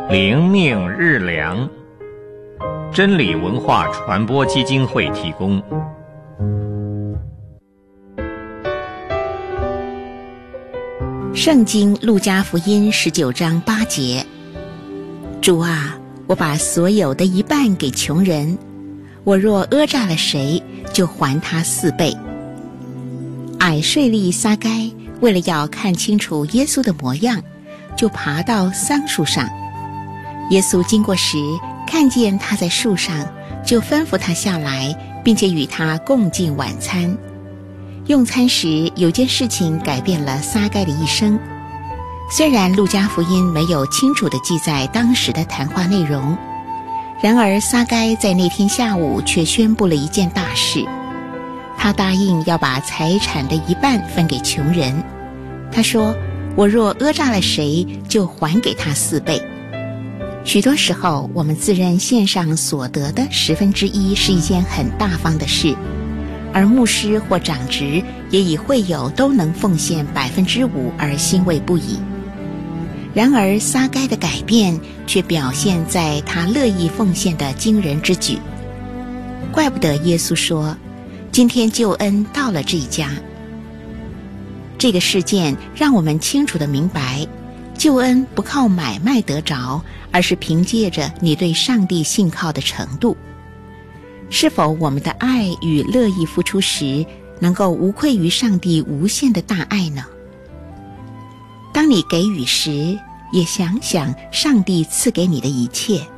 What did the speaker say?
灵命日粮，真理文化传播基金会提供。 圣经路加福音19章8节，主啊，我把所有的一半给穷人，我若讹诈了谁，就还他4倍。矮税吏撒该为了要看清楚耶稣的模样，就爬到桑树上。耶稣经过时，看见他在树上，就吩咐他下来，并且与他共进晚餐。用餐时，有件事情改变了撒该的一生。虽然路加福音没有清楚地记载当时的谈话内容，然而撒该在那天下午却宣布了一件大事。他答应要把财产的一半分给穷人。他说，我若讹诈了谁，就还给他4倍。许多时候，我们自认献上所得的1/10是一件很大方的事，而牧师或长职也以会友都能奉献5%而欣慰不已。然而撒该的改变却表现在他乐意奉献的惊人之举。怪不得耶稣说，今天救恩到了这一家。这个事件让我们清楚地明白，救恩不靠买卖得着，而是凭借着你对上帝信靠的程度。是否我们的爱与乐意付出时，能够无愧于上帝无限的大爱呢？当你给予时，也想想上帝赐给你的一切。